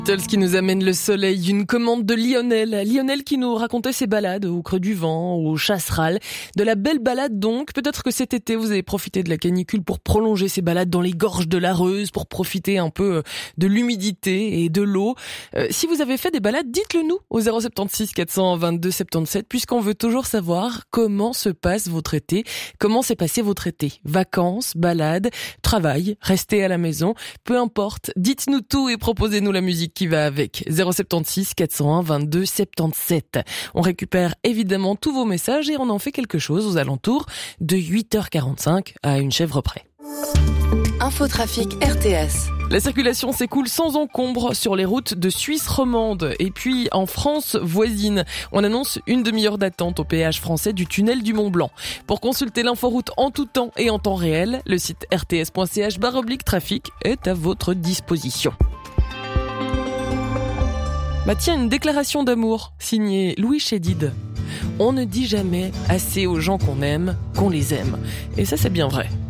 Beatles qui nous amène le soleil, une commande de Lionel. Lionel qui nous racontait ses balades au creux du vent, au Chasseral. De la belle balade donc. Peut-être que cet été vous avez profité de la canicule pour prolonger ces balades dans les gorges de l'Areuse, pour profiter un peu de l'humidité et de l'eau. Si vous avez fait des balades, dites-le nous au 076 422 77, puisqu'on veut toujours savoir comment se passe votre été, comment s'est passé votre été. Vacances, balades, travail, restez à la maison, peu importe. Dites-nous tout et proposez-nous la musique qui va avec. 076 401 22 77. On récupère évidemment tous vos messages et on en fait quelque chose aux alentours de 8h45 à une chèvre près. Infotrafic RTS. La circulation s'écoule sans encombre sur les routes de Suisse romande. Et puis, en France voisine, on annonce une demi-heure d'attente au péage français du tunnel du Mont-Blanc. Pour consulter l'inforoute en tout temps et en temps réel, le site rts.ch/trafic est à votre disposition. Tiens, une déclaration d'amour signée Louis Chédid. On ne dit jamais assez aux gens qu'on aime, qu'on les aime. Et ça, c'est bien vrai.